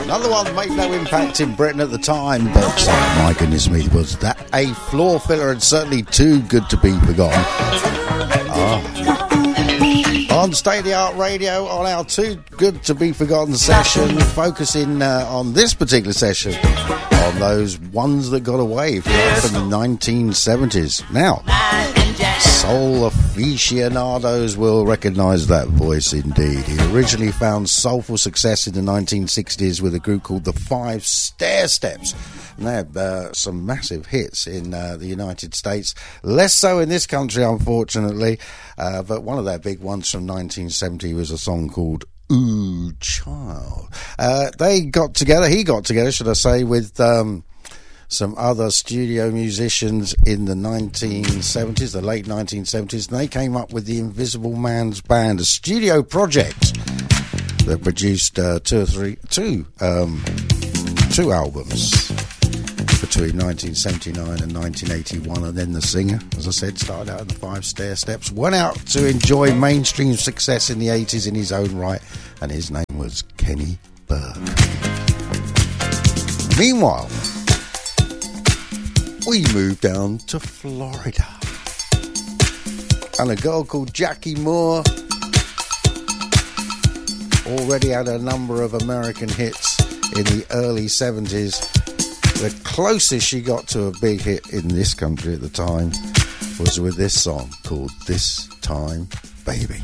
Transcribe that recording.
Another one made no impact in Britain at the time, but my goodness me, was that a floor filler and certainly too good to be forgotten. On State of the Art Radio, on our Too Good to Be Forgotten session, focusing on this particular session on those ones that got away from the 1970s. Now, soul aficionados will recognise that voice indeed. He originally found soulful success in the 1960s with a group called the Five Stairsteps. And they had some massive hits in the United States. Less so in this country, unfortunately. But one of their big ones from 1970 was a song called Ooh Child. He got together, should I say, with some other studio musicians in the 1970s, the late 1970s, and they came up with the Invisible Man's Band, a studio project that produced two albums between 1979 and 1981, and then the singer, as I said, started out in the Five Stairsteps, went out to enjoy mainstream success in the 80s in his own right, and his name was Kenny Burke. Meanwhile, we moved down to Florida, and a girl called Jackie Moore already had a number of American hits in the early 70s. The closest she got to a big hit in this country at the time was with this song called This Time Baby.